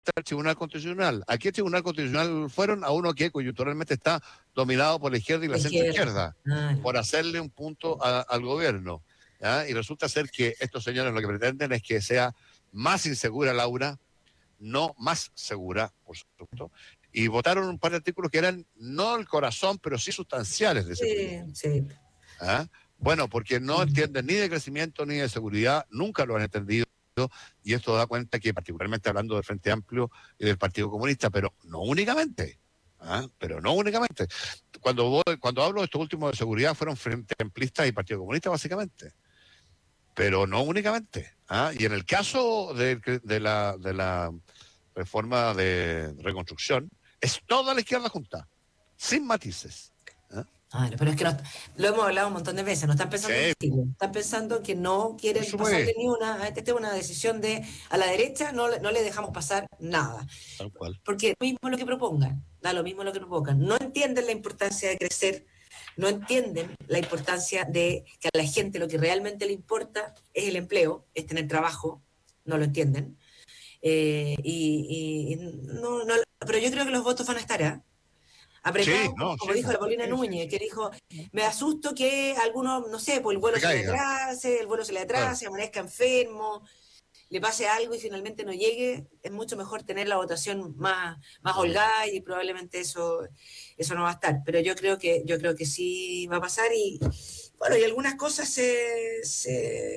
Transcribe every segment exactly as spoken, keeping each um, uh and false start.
al Tribunal Constitucional. Aquí el Tribunal Constitucional fueron a uno que coyunturalmente está dominado por la izquierda y la, la centro-izquierda, ah, no. por hacerle un punto a, al gobierno. ¿Ya? Y resulta ser que estos señores lo que pretenden es que sea más insegura Laura, no más segura, por supuesto, y votaron un par de artículos que eran no el corazón, pero sí sustanciales de ese sí, proyecto. Sí. ¿Ah? Bueno, porque no entienden ni de crecimiento ni de seguridad, nunca lo han entendido, y esto da cuenta que, particularmente hablando del Frente Amplio y del Partido Comunista, pero no únicamente, ¿ah? pero no únicamente. Cuando, voy, cuando hablo de estos últimos de seguridad, fueron Frente Amplistas y Partido Comunista, básicamente. Pero no únicamente. ¿Ah? Y en el caso de, de, la, de la reforma de reconstrucción, es toda la izquierda junta, sin matices. ¿Ah? Ay, pero es que no, lo hemos hablado un montón de veces, no están pensando sí. en Chile, están pensando que no quieren pasarle ni una, esta es una decisión de a la derecha, no, no le dejamos pasar nada. Tal cual. Porque lo mismo lo que propongan, da lo mismo lo que propongan. No entienden la importancia de crecer, no entienden la importancia de que a la gente lo que realmente le importa es el empleo, es tener trabajo, no lo entienden. Eh, y, y no, no, pero yo creo que los votos van a estar, ¿eh? Apretado, sí, no, como sí, dijo la Paulina sí, Núñez, sí, sí. que dijo, me asusto que algunos, no sé, pues el vuelo se, se le atrase, el vuelo se le atrase, claro. amanezca enfermo, le pase algo y finalmente no llegue, es mucho mejor tener la votación más, más holgada y probablemente eso, eso no va a estar. Pero yo creo que, yo creo que sí va a pasar y bueno, y algunas cosas se, se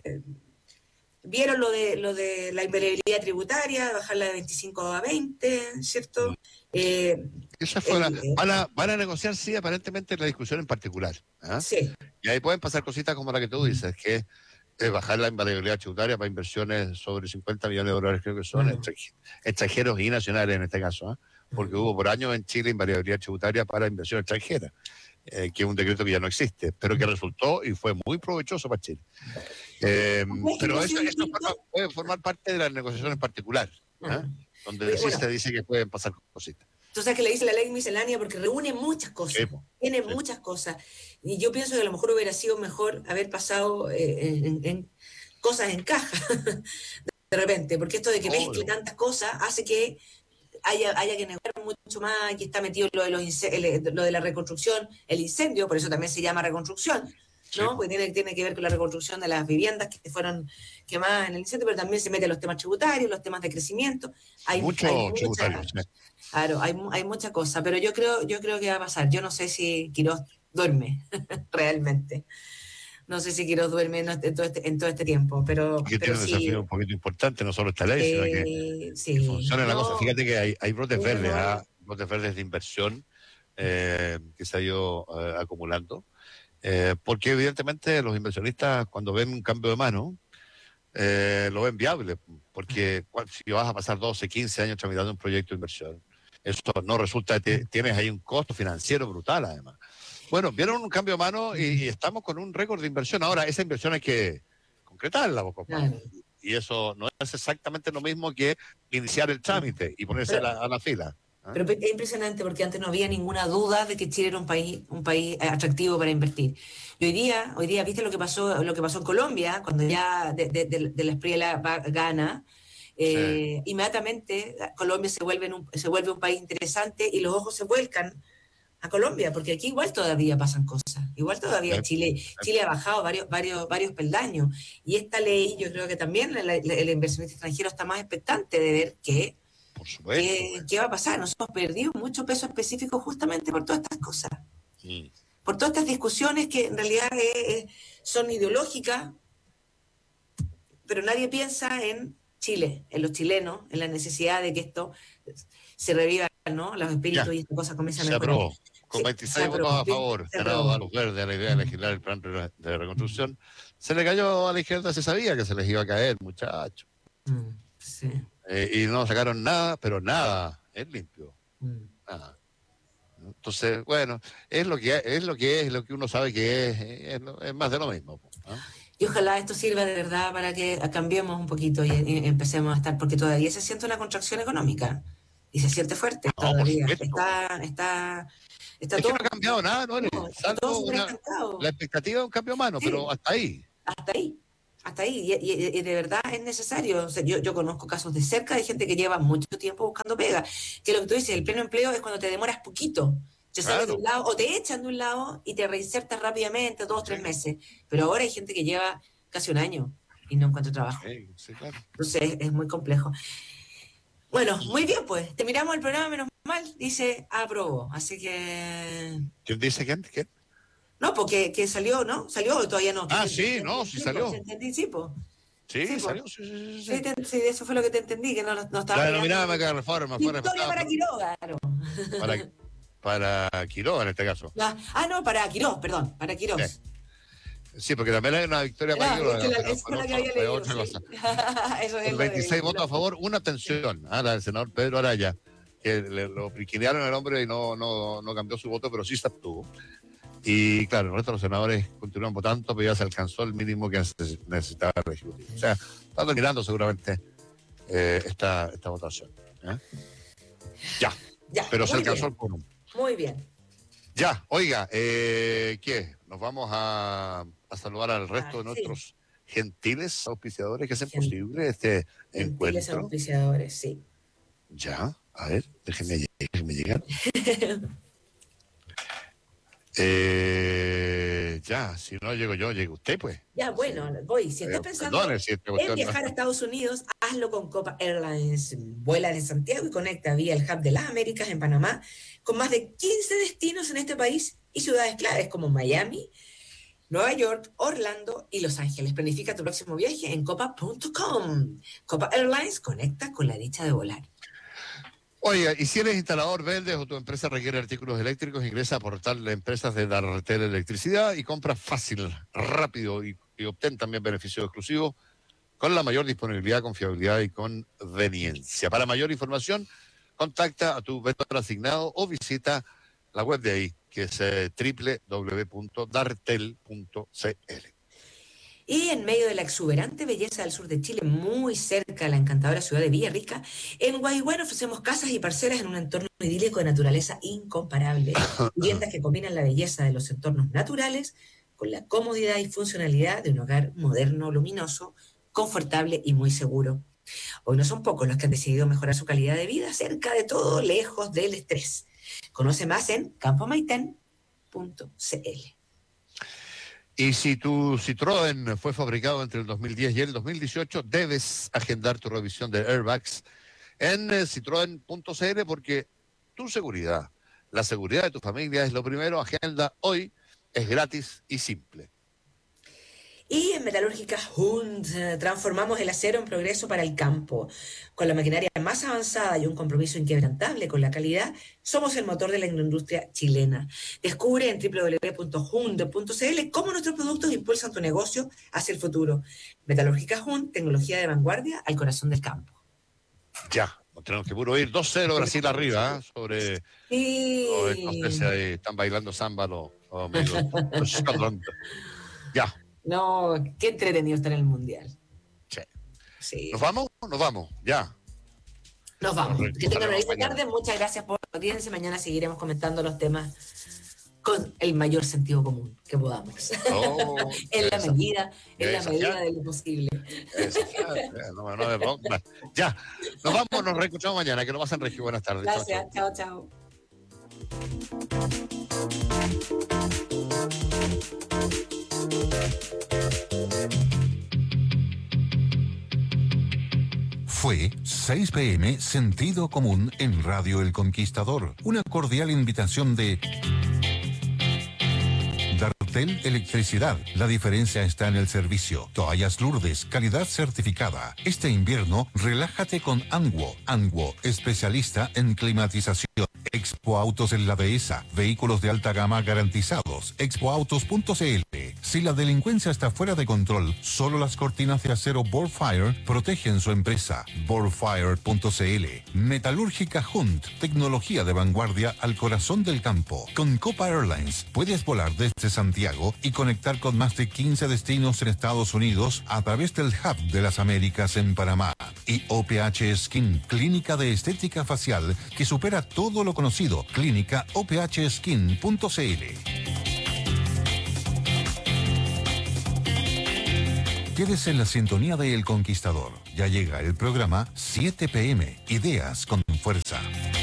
vieron lo de lo de la invariabilidad tributaria, bajarla de veinticinco a veinte, ¿cierto? Mm. Eh, Esa fue la, van, a, van a negociar, sí, aparentemente la discusión en particular. ¿eh? Sí. Y ahí pueden pasar cositas como la que tú dices, que es bajar la invariabilidad tributaria para inversiones sobre cincuenta millones de dólares, creo que son, uh-huh. extranjeros y nacionales en este caso, ¿eh? porque uh-huh. hubo por años en Chile invariabilidad tributaria para inversión extranjera, eh, que es un decreto que ya no existe, pero que resultó y fue muy provechoso para Chile. Eh, pero eso, esto forma, puede formar parte de la negociación en particular, ¿eh? uh-huh. donde sí bueno. se dice que pueden pasar cositas. Entonces, que le dice la ley miscelánea porque reúne muchas cosas, sí, tiene sí. muchas cosas. Y yo pienso que a lo mejor hubiera sido mejor haber pasado eh, en, en cosas en caja, de repente, porque esto de que mezcle oh, tantas cosas hace que haya, haya que negociar mucho más. Aquí está metido lo de, los, lo de la reconstrucción, el incendio, por eso también se llama reconstrucción, ¿no? Sí. Porque tiene, tiene que ver con la reconstrucción de las viviendas que fueron quemadas en el incendio, pero también se meten los temas tributarios, los temas de crecimiento. Hay, Mucho hay tributario, mucha, sí. Claro, hay, hay mucha cosa, pero yo creo, yo creo que va a pasar. Yo no sé si Quirós duerme realmente. No sé si Quirós duerme en, en, todo, este, en todo este tiempo, pero, que pero tiene un sí, desafío un poquito importante, no solo esta ley, eh, sino que, sí, que funcione no, la cosa. Fíjate que hay, hay brotes no, verdes, no. ¿ah? brotes verdes de inversión eh, que se ha ido eh, acumulando, eh, porque evidentemente los inversionistas cuando ven un cambio de mano, eh, lo ven viable, porque si vas a pasar doce, quince años tramitando un proyecto de inversión, eso no resulta, te, tienes ahí un costo financiero brutal además. Bueno, vieron un cambio de mano y, y estamos con un récord de inversión. Ahora, esa inversión hay que concretarla, compadre. Y eso no es exactamente lo mismo que iniciar el trámite y ponerse pero, a, la, a la fila. ¿eh? Pero es impresionante porque antes no había ninguna duda de que Chile era un país, un país atractivo para invertir. Y hoy día, hoy día, ¿viste lo que pasó, lo que pasó en Colombia? Cuando ya de, de, de, de la Espriella gana, Eh, sí. inmediatamente Colombia se vuelve, un, se vuelve un país interesante y los ojos se vuelcan a Colombia, porque aquí igual todavía pasan cosas, igual todavía sí. Chile Chile ha bajado varios, varios, varios peldaños, y esta ley yo creo que también el, el inversionista extranjero está más expectante de ver qué, por supuesto, qué, qué va a pasar. Nos hemos perdido mucho peso específico justamente por todas estas cosas, sí. por todas estas discusiones que en realidad eh, son ideológicas, pero nadie piensa en Chile, en los chilenos, en la necesidad de que esto se reviva, ¿no? Los espíritus ya. y estas cosas comiencen a mejorar. Se aprobó. Con sí, veintiséis votos a favor, ganados a los verdes a la idea de legislar el plan de reconstrucción. Se le cayó a la izquierda, se sabía que se les iba a caer, muchachos. Mm, sí. eh, y no sacaron nada, pero nada, es limpio. Mm. Nada. Entonces, bueno, es lo que es, lo que es, lo que uno sabe que es, es, es más de lo mismo, ¿no? Y ojalá esto sirva de verdad para que cambiemos un poquito y, y empecemos a estar, porque todavía se siente una contracción económica y se siente fuerte no, todavía. Está, está, está es todo. Que no ha cambiado nada, ¿no? no está todo una, la expectativa de un cambio humano, sí, pero hasta ahí. Hasta ahí. Hasta ahí, y, y- y de verdad es necesario. O sea, yo, yo conozco casos de cerca de gente que lleva mucho tiempo buscando pega, que lo que tú dices, el pleno empleo es cuando te demoras poquito, te sales de un Claro, lado o te echan de un lado y te reinsertas rápidamente, dos, tres sí, meses. Pero ahora hay gente que lleva casi un año y no encuentra trabajo. sí, sí, claro. Entonces es, es muy complejo. Bueno, muy bien, pues, terminamos el programa, menos mal, dice aprobó. Así que... ¿Quién dice quién? ¿Quién? No, porque que salió, ¿no? ¿Salió o todavía no? Que Ah, te, te sí, no, entendí, sí sí, po, te salió. entendí, sí, po. Sí, Sí, po. salió, sí, sí, sí, Sí, sí. te- sí, eso fue lo que te entendí, que no, no estaba La peleando. denominada Meca Reforma fue Victoria reforzada para por- Quiroga, claro. para, para Quiroga en este caso. Ah, ah, no, para Quirós, perdón, para Sí, Quirós. sí, porque también hay una victoria para No, es que Quiroga, la, pero esa fue por, la que otro- había por leído, otra sí. cosa. Eso es Con lo veintiséis de... votos a favor, una abstención. Ah, la del senador Pedro Araya, que le, lo priquinearon al hombre y no, no, no cambió su voto, pero sí se abstuvo. Y claro, el resto de los senadores continúan votando, pero ya se alcanzó el mínimo que neces- necesitaba el Ejecutivo. O sea, está terminando seguramente eh, esta, esta votación. ¿eh? Ya, Ya, pero se muy alcanzó bien, el quórum. muy bien. Ya, oiga, eh, ¿qué? Nos vamos a, a saludar al resto Ah, de sí, nuestros gentiles auspiciadores que hacen gen- posible este gentiles encuentro. auspiciadores, sí. Ya, a ver, déjenme, lle- déjenme llegar. Eh, ya, si no llego yo, llega usted, pues. Ya, Sí. bueno, voy. Si Eh, estás pensando perdone si esta en cuestión no- viajar a Estados Unidos, hazlo con Copa Airlines. Vuela de Santiago y conecta vía el Hub de las Américas en Panamá, con más de quince destinos en este país y ciudades claves como Miami, Nueva York, Orlando y Los Ángeles. Planifica tu próximo viaje en copa punto com. Copa Airlines conecta con la dicha de volar. Oiga, y si eres instalador, vendes o tu empresa requiere artículos eléctricos, ingresa a portal de empresas de Dartel Electricidad y compra fácil, rápido y, y obtén también beneficios exclusivos con la mayor disponibilidad, confiabilidad y conveniencia. Para mayor información, contacta a tu vendedor asignado o visita la web de ahí, que es eh, doble u doble u doble u punto dartel punto c l. Y en medio de la exuberante belleza del sur de Chile, muy cerca de la encantadora ciudad de Villarrica, en Guayhuén ofrecemos casas y parcelas en un entorno idílico de naturaleza incomparable. Viviendas que combinan la belleza de los entornos naturales con la comodidad y funcionalidad de un hogar moderno, luminoso, confortable y muy seguro. Hoy no son pocos los que han decidido mejorar su calidad de vida cerca de todo, lejos del estrés. Conoce más en campo maitén punto c l. Y si tu Citroën fue fabricado entre el dos mil diez y el dos mil dieciocho, debes agendar tu revisión de airbags en eh, citroen punto c l porque tu seguridad, la seguridad de tu familia es lo primero. Agenda hoy, es gratis y simple. Y en Metalúrgica Hund eh, transformamos el acero en progreso para el campo. Con la maquinaria más avanzada y un compromiso inquebrantable con la calidad, somos el motor de la industria chilena. Descubre en doble u doble u doble u punto hund punto c l cómo nuestros productos impulsan tu negocio hacia el futuro. Metalúrgica Hund, tecnología de vanguardia al corazón del campo. Ya, nos tenemos que puro ir dos cero Brasil arriba, ¿eh? Sobre, sobre, no sé si Sí. ahí están bailando samba los, los amigos. Los Scotland. Ya, No, qué entretenido estar en el Mundial. sí. Sí. ¿Nos vamos? Nos vamos, ya. Nos vamos. Nos Que tengan una linda mañana. tarde. Muchas gracias por la audiencia. Mañana seguiremos comentando los temas con el mayor sentido común que podamos. Oh, en la esa- medida, en la esa- medida de lo posible. esa- no, no me pongas. Ya, nos vamos, nos reescuchamos mañana. Que lo pasen regio. Buenas tardes. Chao, Gracias. chao. Chao, chao. Fue seis pe eme Sentido Común en Radio El Conquistador. Una cordial invitación de Dartel Electricidad. La diferencia está en el servicio. Toallas Lourdes, calidad certificada. Este invierno, relájate con Anguo. Anguo, especialista en climatización. Expo Autos en la Dehesa. Vehículos de alta gama garantizados. expo autos punto c l. Si la delincuencia está fuera de control, solo las cortinas de acero Borfire protegen su empresa. Borfire punto c l. Metalúrgica Hund. Tecnología de vanguardia al corazón del campo. Con Copa Airlines puedes volar desde Santiago y conectar con más de quince destinos en Estados Unidos a través del Hub de las Américas en Panamá. Y O P H Skin, clínica de estética facial que supera todo lo conocido. Clínica o p h skin punto c l. Quédese en la sintonía de El Conquistador. Ya llega el programa siete p m, Ideas con Fuerza.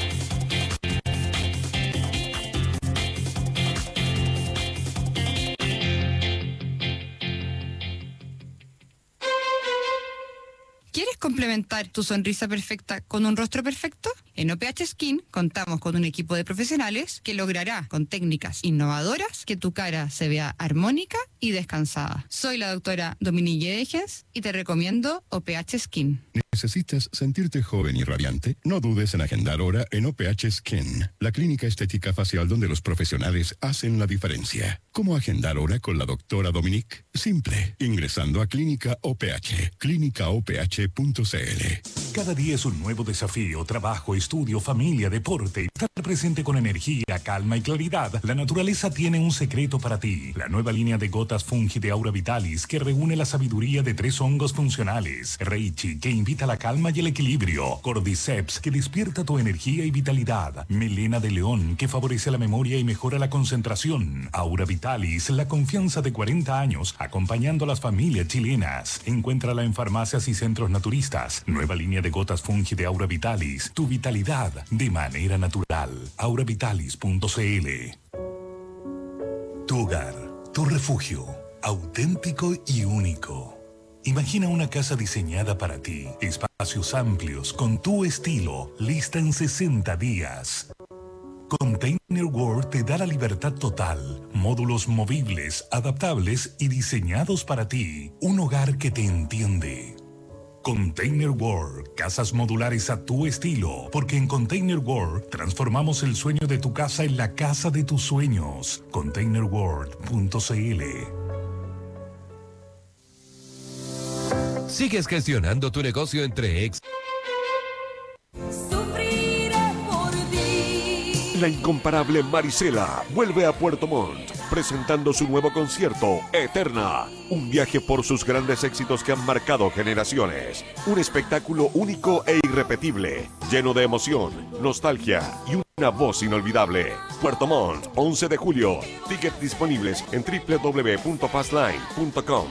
¿Quieres complementar tu sonrisa perfecta con un rostro perfecto? En O P H Skin contamos con un equipo de profesionales que logrará, con técnicas innovadoras, que tu cara se vea armónica y descansada. Soy la doctora Dominique Degens y te recomiendo O P H Skin. ¿Necesitas sentirte joven y radiante? No dudes en agendar hora en O P H Skin, la clínica estética facial donde los profesionales hacen la diferencia. ¿Cómo agendar hora con la doctora Dominique? Simple, ingresando a Clínica O P H, clínica o p h punto c l. Cada día es un nuevo desafío, trabajo, estudio, familia, deporte. Estar presente con energía, calma y claridad. La naturaleza tiene un secreto para ti. La nueva línea de gotas Fungi de Aura Vitalis que reúne la sabiduría de tres hongos funcionales. Reichi, que invita a la calma y el equilibrio. Cordyceps, que despierta tu energía y vitalidad. Melena de león, que favorece la memoria y mejora la concentración. Aura Vitalis, la confianza de cuarenta años, acompañando a las familias chilenas. Encuéntrala en farmacias y centros naturistas. Nueva línea de gotas Fungi de Aura Vitalis. Tu vitalidad de manera natural. aura vitalis punto c l. Tu hogar, tu refugio, auténtico y único. Imagina una casa diseñada para ti. Espacios amplios, con tu estilo, lista en sesenta días. Container World te da la libertad total. Módulos movibles, adaptables y diseñados para ti. Un hogar que te entiende. Container World, casas modulares a tu estilo, porque en Container World transformamos el sueño de tu casa en la casa de tus sueños. container world punto c l. Sigues gestionando tu negocio entre ex. La incomparable Marisela vuelve a Puerto Montt, presentando su nuevo concierto, Eterna. Un viaje por sus grandes éxitos que han marcado generaciones. Un espectáculo único e irrepetible, lleno de emoción, nostalgia y una voz inolvidable. Puerto Montt, once de julio. Tickets disponibles en doble u doble u doble u punto fastline punto com.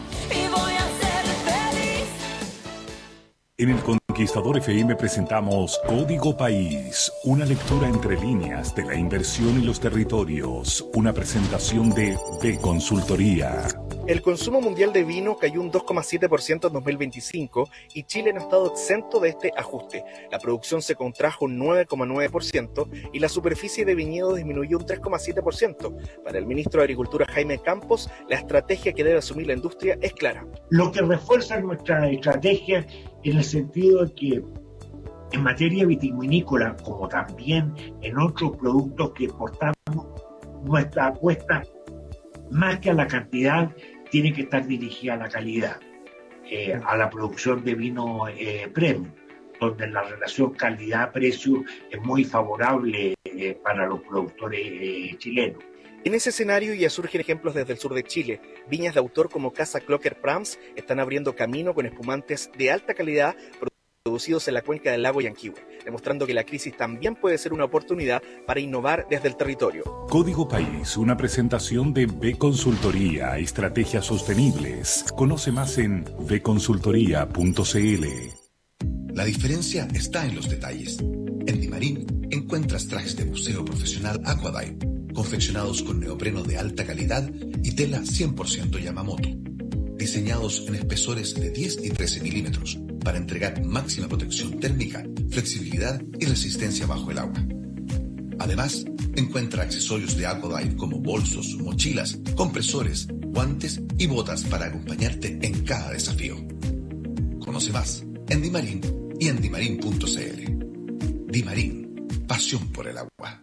En El Conquistador F M presentamos Código País, una lectura entre líneas de la inversión y los territorios, una presentación de B Consultoría. El consumo mundial de vino cayó un dos coma siete por ciento en dos mil veinticinco y Chile no ha estado exento de este ajuste. La producción se contrajo un nueve coma nueve por ciento y la superficie de viñedo disminuyó un tres coma siete por ciento. Para el ministro de Agricultura Jaime Campos, la estrategia que debe asumir la industria es clara. Lo que refuerza nuestra estrategia en el sentido de que en materia vitivinícola, como también en otros productos que exportamos, nuestra apuesta, más que a la cantidad, tiene que estar dirigida a la calidad, eh, a la producción de vino eh, premium, donde la relación calidad-precio es muy favorable eh, para los productores eh, chilenos. En ese escenario ya surgen ejemplos desde el sur de Chile. Viñas de autor como Casa Clocker Prams están abriendo camino con espumantes de alta calidad producidos en la cuenca del lago Yanquihue, demostrando que la crisis también puede ser una oportunidad para innovar desde el territorio. Código País, una presentación de B Consultoría, estrategias sostenibles. Conoce más en b consultoría punto c l. La diferencia está en los detalles. En Dimarín encuentras trajes de buceo profesional Aquadive, confeccionados con neopreno de alta calidad y tela cien por ciento Yamamoto, diseñados en espesores de diez y trece milímetros para entregar máxima protección térmica, flexibilidad y resistencia bajo el agua. Además, encuentra accesorios de Aquadive como bolsos, mochilas, compresores, guantes y botas para acompañarte en cada desafío. Conoce más en Dimarín y en dimarín punto c l. Dimarín, pasión por el agua.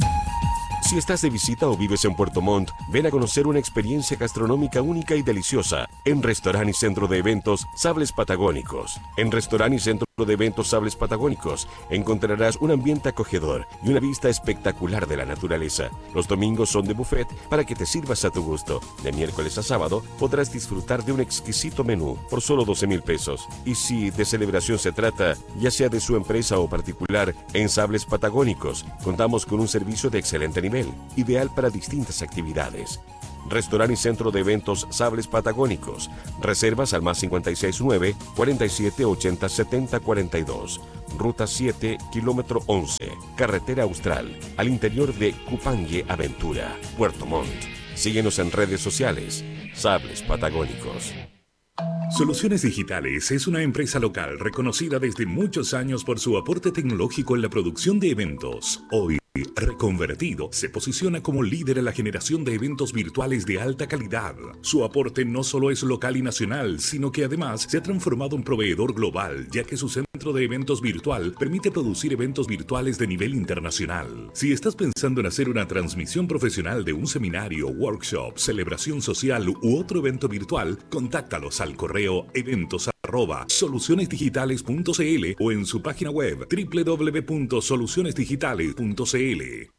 Si estás de visita o vives en Puerto Montt, ven a conocer una experiencia gastronómica única y deliciosa en Restaurante y Centro de Eventos Sables Patagónicos. En Restaurante y Centro de Eventos Sables Patagónicos encontrarás un ambiente acogedor y una vista espectacular de la naturaleza. Los domingos son de buffet para que te sirvas a tu gusto. De miércoles a sábado podrás disfrutar de un exquisito menú por solo doce mil pesos. Y si de celebración se trata, ya sea de su empresa o particular, en Sables Patagónicos contamos con un servicio de excelente nivel, ideal para distintas actividades. Restaurante y Centro de Eventos Sables Patagónicos. Reservas al más cinco seis nueve, cuarenta y siete, ochenta, setenta, cuarenta y dos. Ruta siete, kilómetro once. Carretera Austral, al interior de Cupangue Aventura, Puerto Montt. Síguenos en redes sociales. Sables Patagónicos. Soluciones Digitales es una empresa local reconocida desde muchos años por su aporte tecnológico en la producción de eventos. Hoy, reconvertido, se posiciona como líder en la generación de eventos virtuales de alta calidad. Su aporte no solo es local y nacional, sino que además se ha transformado en proveedor global, ya que su centro de eventos virtual permite producir eventos virtuales de nivel internacional. Si estás pensando en hacer una transmisión profesional de un seminario, workshop, celebración social u otro evento virtual, contáctalos al correo eventos arroba solucionesdigitales punto cl o en su página web doble u doble u doble u punto soluciones digitales punto cl.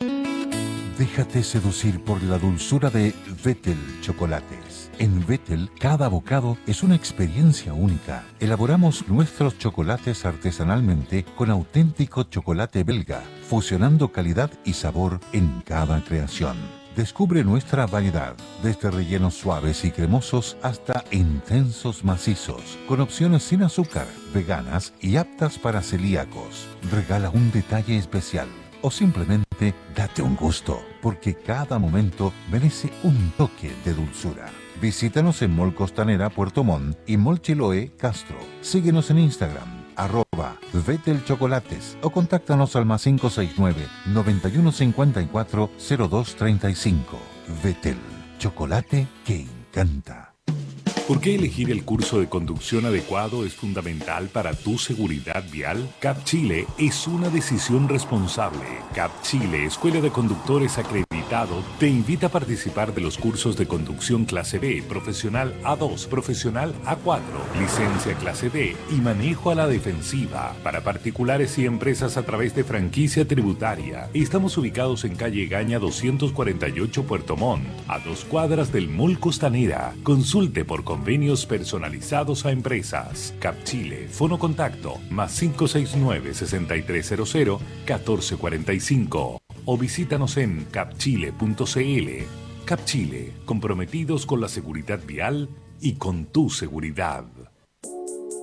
Déjate seducir por la dulzura de Vettel Chocolates. En Vettel, cada bocado es una experiencia única. Elaboramos nuestros chocolates artesanalmente con auténtico chocolate belga, fusionando calidad y sabor en cada creación. Descubre nuestra variedad, desde rellenos suaves y cremosos hasta intensos macizos, con opciones sin azúcar, veganas y aptas para celíacos. Regala un detalle especial o simplemente date un gusto, porque cada momento merece un toque de dulzura. Visítanos en Mall Costanera Puerto Montt y Mall Chiloé Castro. Síguenos en Instagram, arroba Vettel Chocolates, o contáctanos al más cinco seis nueve, noventa y uno cincuenta y cuatro, cero dos treinta y cinco. Vettel, chocolate que encanta. ¿Por qué elegir el curso de conducción adecuado es fundamental para tu seguridad vial? CAP Chile es una decisión responsable. CAP Chile, Escuela de Conductores Acreditado, te invita a participar de los cursos de conducción clase B, profesional A dos, profesional A cuatro, licencia clase D y manejo a la defensiva para particulares y empresas a través de franquicia tributaria. Estamos ubicados en calle Gaña doscientos cuarenta y ocho Puerto Montt, a dos cuadras del Mall Costanera. Consulte por convenios personalizados a empresas. CAP Chile, fono contacto, más cinco seis nueve, seis tres cero cero, uno cuatro cuatro cinco o visítanos en capchile punto cl. CAP Chile, comprometidos con la seguridad vial y con tu seguridad.